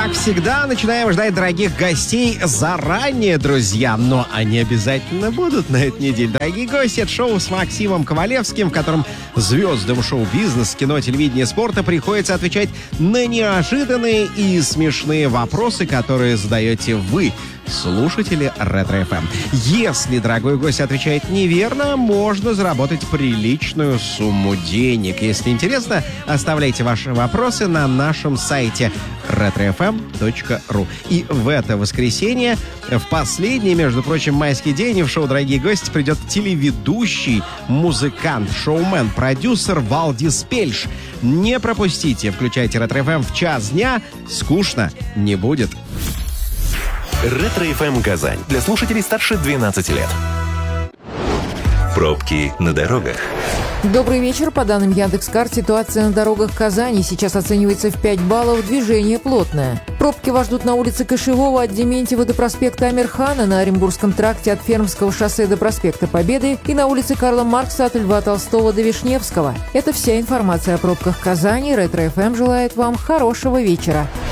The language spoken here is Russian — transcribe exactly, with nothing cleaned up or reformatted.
Как всегда, начинаем ждать дорогих гостей заранее, друзья. Но они обязательно будут на этой неделе. Дорогие гости, это шоу с Максимом Ковалевским, в котором звездам шоу-бизнес, кино, телевидения, спорта приходится отвечать на неожиданные и смешные вопросы, которые задаете вы, слушатели Ретро-эф эм. Если дорогой гость отвечает неверно, можно заработать приличную сумму денег. Если интересно, оставляйте ваши вопросы на нашем сайте ретро эф эм точка ру. И в это воскресенье, в последний, между прочим, майский день, в шоу «Дорогие гости» придет телеведущий, музыкант, шоумен, продюсер Валдис Пельш. Не пропустите, включайте Ретро-эф эм в час дня, скучно не будет. Ретро-эф эм Казань. Для слушателей старше двенадцати лет. Пробки на дорогах. Добрый вечер. По данным Яндекс.Карт, ситуация на дорогах Казани сейчас оценивается в пять баллов, движение плотное. Пробки вас ждут на улице Кошевого от Дементьева до проспекта Амирхана, на Оренбургском тракте от Фермского шоссе до проспекта Победы и на улице Карла Маркса от Льва Толстого до Вишневского. Это вся информация о пробках Казани. Ретро-эф эм желает вам хорошего вечера.